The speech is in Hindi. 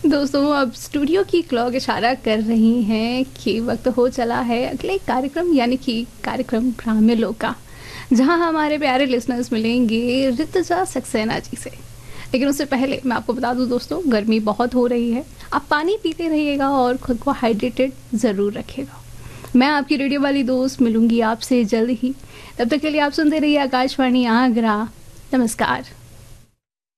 दोस्तों, अब स्टूडियो की क्लॉक इशारा कर रही हैं कि वक्त हो चला है अगले कार्यक्रम यानी कि कार्यक्रम ग्राम्य लोक का, जहां हमारे प्यारे लिसनर्स मिलेंगे ऋतुजा सक्सेना जी से। लेकिन उससे पहले मैं आपको बता दूं दोस्तों, गर्मी बहुत हो रही है। आप पानी पीते रहिएगा और खुद को हाइड्रेटेड ज़रूर रखिएगा। मैं आपकी रेडियो वाली दोस्त मिलूंगी आपसे जल्द ही। तब तक के लिए आप सुनते रहिए आकाशवाणी आगरा। नमस्कार।